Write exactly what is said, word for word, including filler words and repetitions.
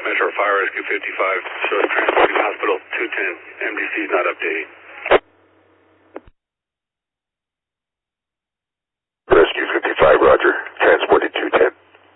Metro Fire Rescue fifty-five shows transporting hospital two ten. M D C is not updating.